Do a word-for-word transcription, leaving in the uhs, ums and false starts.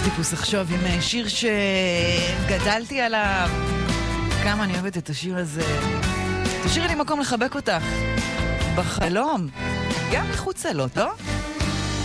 טיפוס לחשוב עם שיר שגדלתי עליו. כמה אני אוהבת את השיר הזה. תשאירי לי מקום לחבק אותך בחלום, גם מחוצה לו, לא?